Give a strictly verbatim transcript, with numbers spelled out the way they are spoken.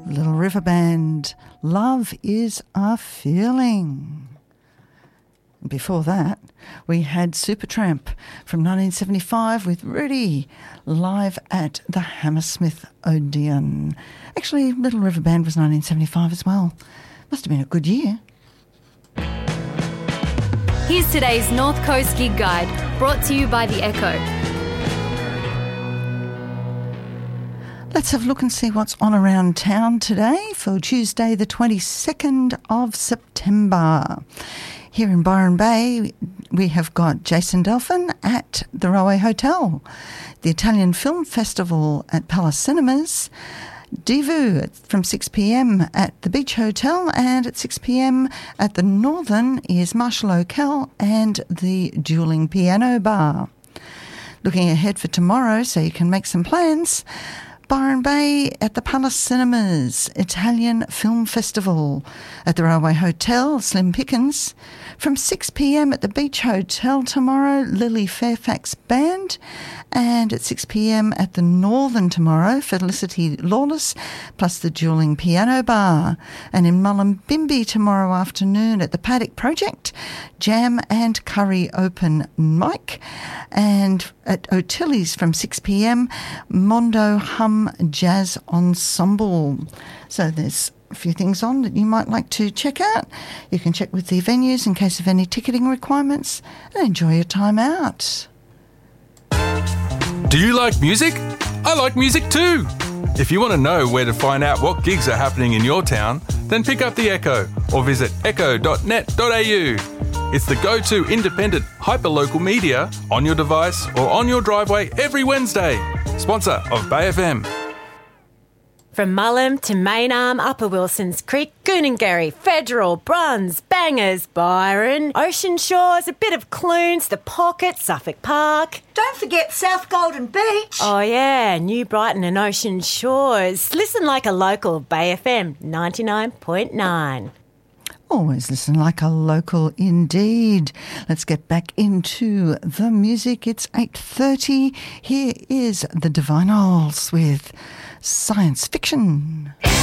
Little River Band, Love is a Feeling. Before that, we had Supertramp from nineteen seventy-five with Rudy live at the Hammersmith Odeon. Actually, Little River Band was nineteen seventy-five as well. Must have been a good year. Here's today's North Coast Gig Guide, brought to you by The Echo. Let's have a look and see what's on around town today for Tuesday the twenty-second of September. Here in Byron Bay, we have got Jason Delphin at the Railway Hotel, the Italian Film Festival at Palace Cinemas, Divu from six p.m. at the Beach Hotel, and at six p.m. at the Northern is Marshall O'Cal and the Dueling Piano Bar. Looking ahead for tomorrow so you can make some plans, Byron Bay at the Palace Cinemas, Italian Film Festival. At the Railway Hotel, Slim Pickens. From six p.m. at the Beach Hotel tomorrow, Lily Fairfax Band. And at six p.m. at the Northern tomorrow, Felicity Lawless, plus the Dueling Piano Bar. And in Mullumbimby tomorrow afternoon at the Paddock Project, Jam and Curry Open Mic. And at O'Tilly's from six p.m, Mondo Hum Jazz Ensemble. So there's a few things on that you might like to check out. You can check with the venues in case of any ticketing requirements and enjoy your time out. Do you like music? I like music too. If you want to know where to find out what gigs are happening in your town, then pick up The Echo or visit echo dot net dot a u. It's the go-to independent hyperlocal media on your device or on your driveway every Wednesday. Sponsor of Bay F M. From Mullum to Maynarm, Upper Wilsons Creek, Goonangarry, Federal, Bruns, Bangers, Byron, Ocean Shores, a bit of Clunes, The Pocket, Suffolk Park. Don't forget South Golden Beach. Oh yeah, New Brighton and Ocean Shores. Listen like a local, Bay F M ninety-nine point nine. Always listen like a local indeed. Let's get back into the music. It's eight thirty. Here is the Divinyls with Science Fiction.